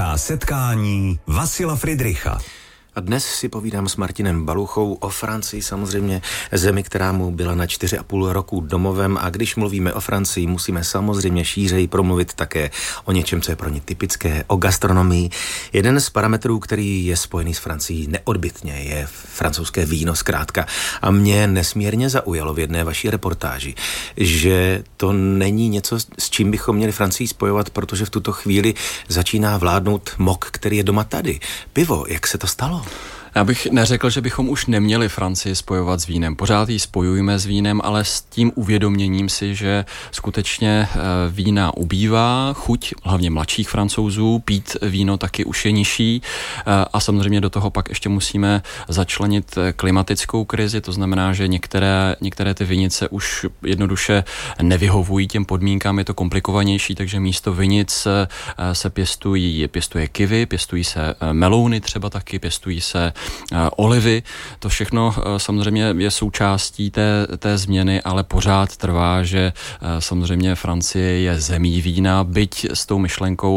Politická setkání Vasila Fridricha. A dnes si povídám s Martinem Baluchou o Francii, samozřejmě zemi, která mu byla na 4,5 roku domovem, a když mluvíme o Francii, musíme samozřejmě šířeji promluvit také o něčem, co je pro ně typické, o gastronomii. Jeden z parametrů, který je spojený s Francií neodbytně, je francouzské víno zkrátka. A mě nesmírně zaujalo v jedné vaší reportáži, že to není něco, s čím bychom měli Francii spojovat, protože v tuto chvíli začíná vládnout mok, který je doma tady. Pivo, jak se to stalo? Já bych neřekl, že bychom už neměli Francii spojovat s vínem. Pořád ji spojujeme s vínem, ale s tím uvědoměním si, že skutečně vína ubývá, chuť hlavně mladších Francouzů, pít víno taky už je nižší a samozřejmě do toho pak ještě musíme začlenit klimatickou krizi, to znamená, že některé ty vinice už jednoduše nevyhovují těm podmínkám, je to komplikovanější, takže místo vinic se pěstuje kivy, pěstují se melouny třeba taky, pěstují se olivy, to všechno samozřejmě je součástí té změny, ale pořád trvá, že samozřejmě Francie je zemí vína, byť s tou myšlenkou